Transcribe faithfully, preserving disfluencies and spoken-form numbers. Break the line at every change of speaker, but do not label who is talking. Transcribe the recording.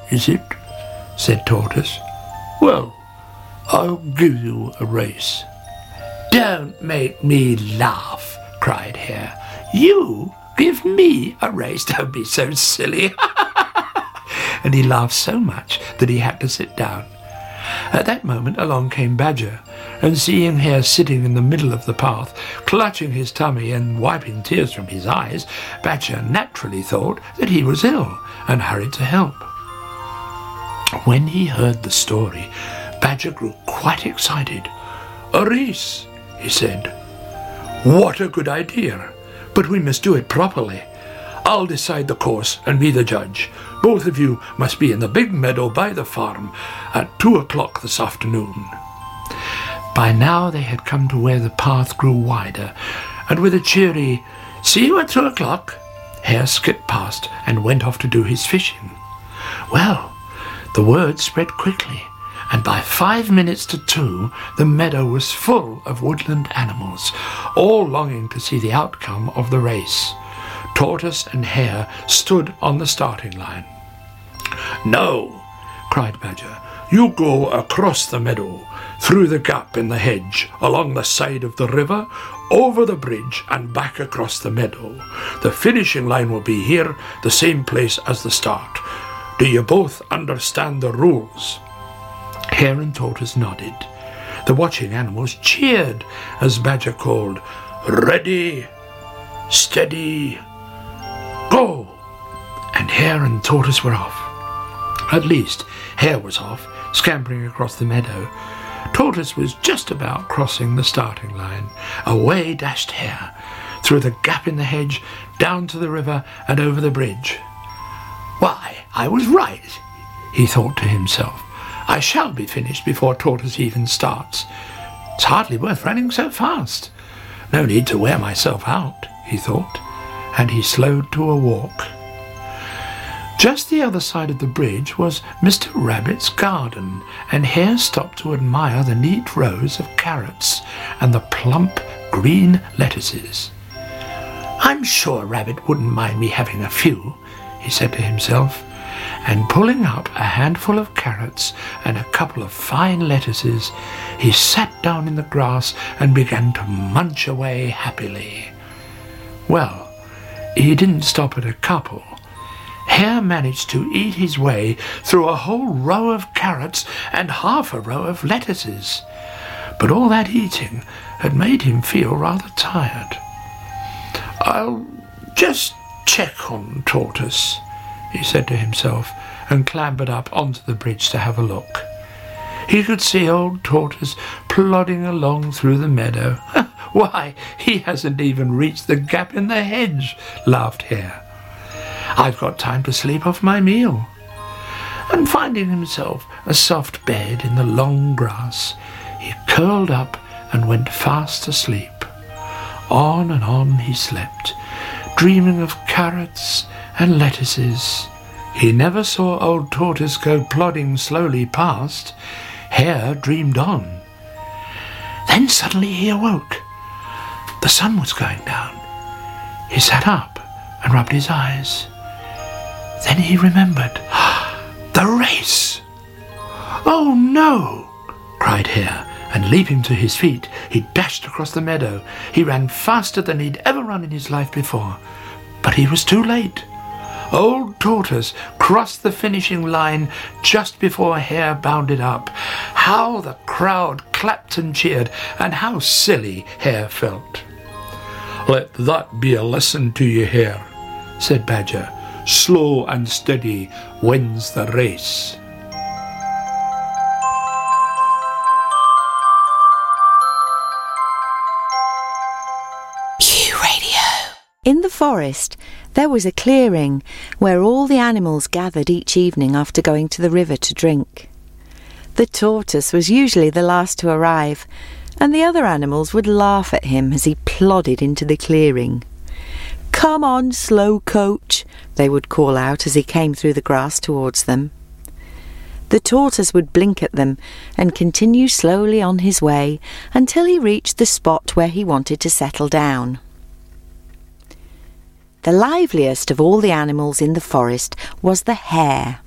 is it?" said Tortoise. "Well, I'll give you a race." "Don't make me laugh," cried Hare. "You give me a race? Don't be so silly." And he laughed so much that he had to sit down. At that moment along came Badger, and seeing Hare sitting in the middle of the path, clutching his tummy and wiping tears from his eyes, Badger naturally thought that he was ill and hurried to help. When he heard the story, Badger grew quite excited. "A race," he said. "What a good idea! But we must do it properly. I'll decide the course and be the judge. Both of you must be in the big meadow by the farm at two o'clock this afternoon." By now they had come to where the path grew wider, and with a cheery "See you at two o'clock," Hare skipped past and went off to do his fishing. Well, the word spread quickly, and by five minutes to two the meadow was full of woodland animals, all longing to see the outcome of the race. Tortoise and Hare stood on the starting line. "Now," cried Badger, "you go across the meadow, through the gap in the hedge, along the side of the river, over the bridge and back across the meadow. The finishing line will be here, the same place as the start. Do you both understand the rules?" Hare and Tortoise nodded. The watching animals cheered as Badger called, "Ready, steady, go!" And Hare and Tortoise were off. At least, Hare was off, scampering across the meadow. Tortoise was just about crossing the starting line. Away dashed Hare, through the gap in the hedge, down to the river and over the bridge. "Why, I was right," he thought to himself. "I shall be finished before Tortoise even starts. It's hardly worth running so fast. No need to wear myself out," he thought, and he slowed to a walk. Just the other side of the bridge was Mister Rabbit's garden, and Hare stopped to admire the neat rows of carrots and the plump green lettuces. "I'm sure Rabbit wouldn't mind me having a few," he said to himself, and pulling up a handful of carrots and a couple of fine lettuces, he sat down in the grass and began to munch away happily. Well, he didn't stop at a couple. Hare managed to eat his way through a whole row of carrots and half a row of lettuces, but all that eating had made him feel rather tired. "I'll just check on Tortoise," he said to himself, and clambered up onto the bridge to have a look. He could see old Tortoise plodding along through the meadow. "Why, he hasn't even reached the gap in the hedge," laughed Hare. "I've got time to sleep off my meal." And finding himself a soft bed in the long grass, he curled up and went fast asleep. On and on he slept, dreaming of carrots and lettuces. He never saw old Tortoise go plodding slowly past. Hare dreamed on. Then suddenly he awoke. The sun was going down. He sat up and rubbed his eyes. Then he remembered. The race! "Oh no!" cried Hare, and leaping to his feet, he dashed across the meadow. He ran faster than he'd ever run in his life before. But he was too late. Old Tortoise crossed the finishing line just before Hare bounded up. How the crowd clapped and cheered, and how silly Hare felt. "Let that be a lesson to you, Hare," said Badger. "Slow and steady wins the race."
In the forest, there was a clearing where all the animals gathered each evening after going to the river to drink. The tortoise was usually the last to arrive, and the other animals would laugh at him as he plodded into the clearing. "Come on, slow coach," they would call out as he came through the grass towards them. The tortoise would blink at them and continue slowly on his way until he reached the spot where he wanted to settle down. The liveliest of all the animals in the forest was the hare.